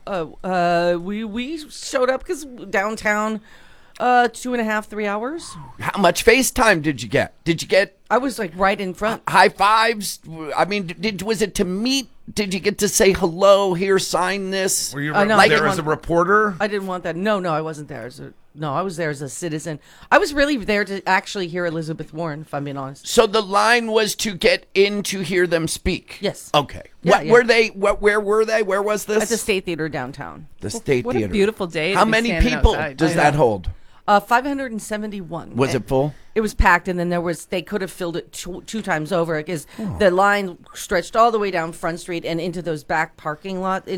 We showed up because downtown, 2.5, 3 hours. How much FaceTime did you get? Did you get I was like right in front. high fives? I mean, was it to meet? Did you get to say hello? Here, sign this. Were you no, like I there as a reporter? I didn't want that. No, I wasn't there I was there as a citizen. I was really there to actually hear Elizabeth Warren, if I'm being honest. So the line was to get in to hear them speak. Yes. Okay. Yeah, Were they? Where were they? Where was this? At the State Theater downtown. The State What Theater. a beautiful day. How to be many standing people outside. does that hold? 571. Was it full? It was packed, and then they could have filled it two times over because the line stretched all the way down Front Street and into those back parking lots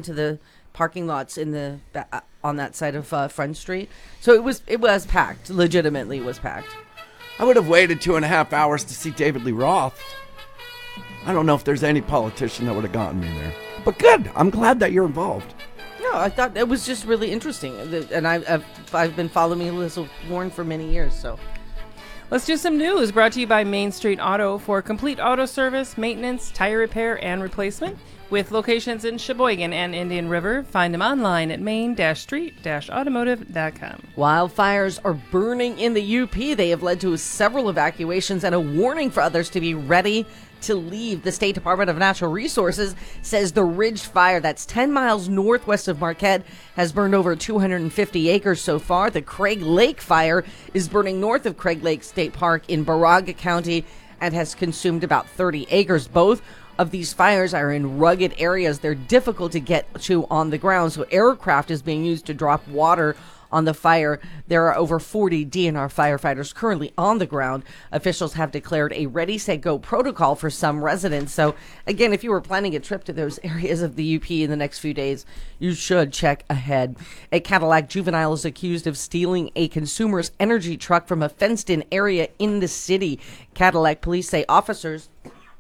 in the on that side of Front Street. So it was packed. Legitimately, it was packed. I would have waited 2.5 hours to see David Lee Roth. I don't know if there's any politician that would have gotten me there. But good. I'm glad that you're involved. No, I thought it was just really interesting, and I've been following Elizabeth Warren for many years. So Let's do some news brought to you by Main Street Auto for complete auto service, maintenance, tire repair, and replacement. With locations in Sheboygan and Indian River, find them online at main-street-automotive.com. wildfires are burning in the UP. They have led to several evacuations and a warning for others to be ready to leave. The State Department of Natural Resources says the Ridge Fire, that's 10 miles northwest of Marquette, has burned over 250 acres so far. The Craig Lake Fire is burning north of Craig Lake State Park in Baraga County and has consumed about 30 acres. Both of these fires are in rugged areas. They're difficult to get to on the ground, so aircraft is being used to drop water on the fire. There are over 40 DNR firefighters currently on the ground. Officials have declared a ready, set, go protocol for some residents. So again, if you were planning a trip to those areas of the UP in the next few days, you should check ahead. A Cadillac juvenile is accused of stealing a consumer's energy truck from a fenced-in area in the city. Cadillac police say Officers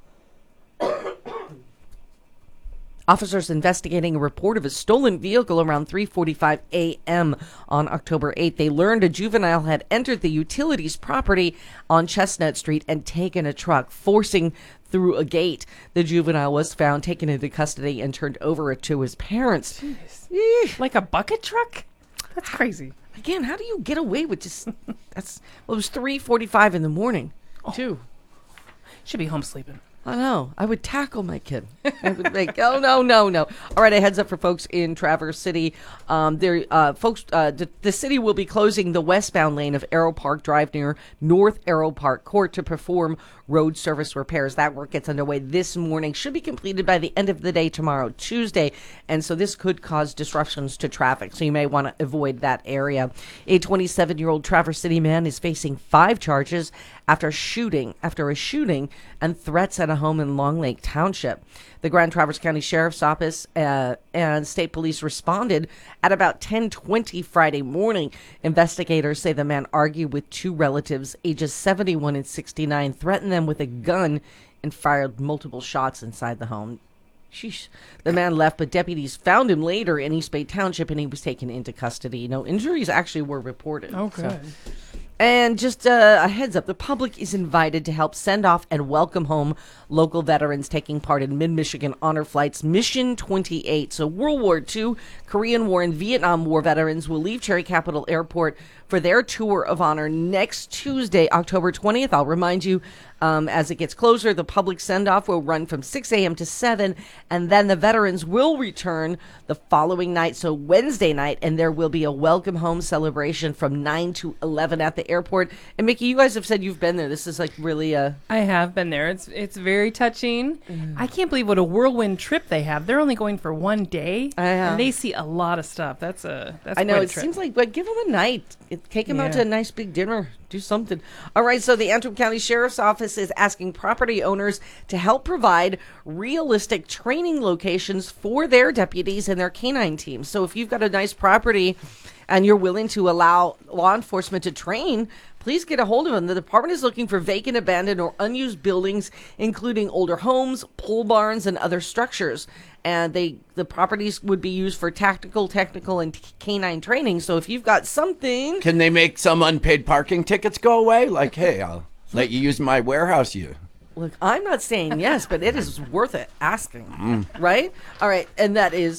investigating a report of a stolen vehicle around 3:45 a.m. on October 8th. They learned a juvenile had entered the utilities property on Chestnut Street and taken a truck, forcing through a gate. The juvenile was found, taken into custody, and turned over to his parents. Like a bucket truck? That's crazy. Again, how do you get away with just... It was 3:45 in the morning, too. Should be home sleeping. I know. I would tackle my kid. I would make, oh, no. All right, a heads up for folks in Traverse City. The city will be closing the westbound lane of Arrow Park Drive near North Arrow Park Court to perform road service repairs. That work gets underway this morning. Should be completed by the end of the day tomorrow, Tuesday. And so this could cause disruptions to traffic. So you may want to avoid that area. A 27-year-old Traverse City man is facing 5 charges after a shooting and threats at a home in Long Lake Township. The Grand Traverse County Sheriff's Office and state police responded at about 10:20 Friday morning. Investigators say the man argued with 2 relatives, ages 71 and 69, threatened them with a gun and fired multiple shots inside the home. Sheesh. The man left, but deputies found him later in East Bay Township, and he was taken into custody. No injuries actually were reported. Okay. So. And just a heads up, the public is invited to help send off and welcome home local veterans taking part in Mid-Michigan Honor Flight's Mission 28. So World War II, Korean War, and Vietnam War veterans will leave Cherry Capital Airport for their tour of honor next Tuesday, October 20th. I'll remind you, as it gets closer, the public send-off will run from 6 a.m. to 7, and then the veterans will return the following night, so Wednesday night, and there will be a welcome home celebration from 9 to 11 at the airport. And Mickey, you guys have said you've been there. This is like really I have been there. It's very touching. I can't believe what a whirlwind trip they have. They're only going for 1 day, and they see a lot of stuff. That's I know, it seems like, but give them a night. Take them out to a nice big dinner. Do something. All right, so the Antrim County Sheriff's Office is asking property owners to help provide realistic training locations for their deputies and their canine teams. So if you've got a nice property and you're willing to allow law enforcement to train, please get a hold of them. The department is looking for vacant, abandoned, or unused buildings, including older homes, pole barns, and other structures. And the properties would be used for tactical, technical, and canine training. So if you've got something... Can they make some unpaid parking tickets go away? Like, hey, I'll let you use my warehouse, Look, I'm not saying yes, but it is worth it asking, right? All right, and that is